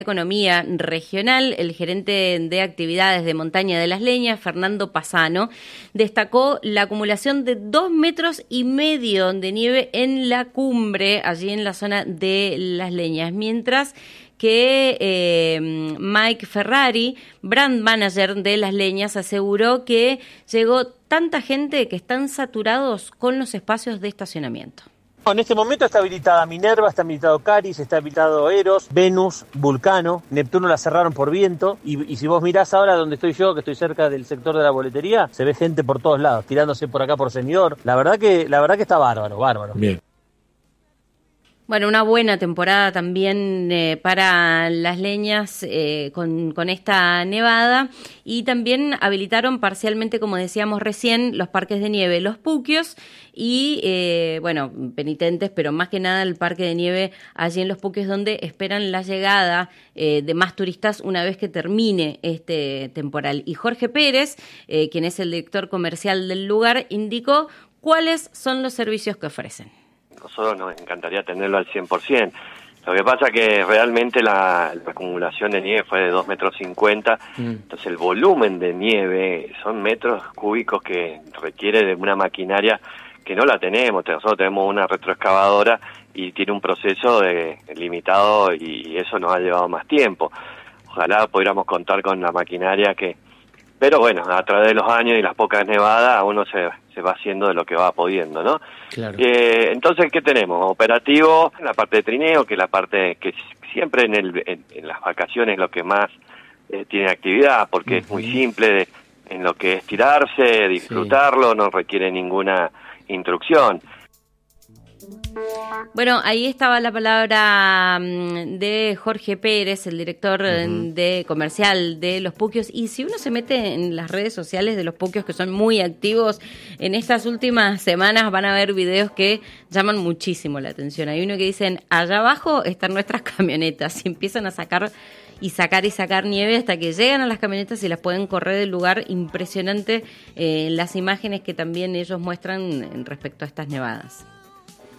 Economía Regional, el gerente de actividades de Montaña de las Leñas, Fernando Pasano, destacó la acumulación de 2,5 metros de nieve en la cumbre, allí en la zona de Las Leñas, mientras que Mike Ferrari, brand manager de Las Leñas, aseguró que llegó tanta gente que están saturados con los espacios de estacionamiento. En este momento está habilitada Minerva, está habilitado Caris, está habilitado Eros, Venus, Vulcano, Neptuno la cerraron por viento y si vos mirás ahora donde estoy yo, que estoy cerca del sector de la boletería, se ve gente por todos lados, tirándose por acá por Señor. La verdad que está bárbaro. Bien. Bueno, una buena temporada también para Las Leñas con esta nevada, y también habilitaron parcialmente, como decíamos recién, los parques de nieve, los Puquios y, penitentes, pero más que nada el parque de nieve allí en los Puquios, donde esperan la llegada de más turistas una vez que termine este temporal. Y Jorge Pérez, quien es el director comercial del lugar, indicó cuáles son los servicios que ofrecen. Nosotros nos encantaría tenerlo al 100%. Lo que pasa que realmente la acumulación de nieve fue de 2,50 metros. Entonces el volumen de nieve son metros cúbicos que requiere de una maquinaria que no la tenemos. Nosotros tenemos una retroexcavadora y tiene un proceso limitado y eso nos ha llevado más tiempo. Ojalá pudiéramos contar con la maquinaria pero bueno, a través de los años y las pocas nevadas, uno se va haciendo de lo que va pudiendo, ¿no? Claro. Entonces, ¿qué tenemos? Operativo, la parte de trineo, que es la parte que siempre en las vacaciones lo que más tiene actividad, porque es muy simple en lo que es tirarse, disfrutarlo, no requiere ninguna instrucción. Bueno, ahí estaba la palabra de Jorge Pérez, el director de comercial de Los Puquios. Y si uno se mete en las redes sociales de Los Puquios, que son muy activos, en estas últimas semanas van a ver videos que llaman muchísimo la atención. Hay uno que dicen, allá abajo están nuestras camionetas, y empiezan a sacar nieve hasta que llegan a las camionetas y las pueden correr del lugar. Impresionante las imágenes que también ellos muestran respecto a estas nevadas.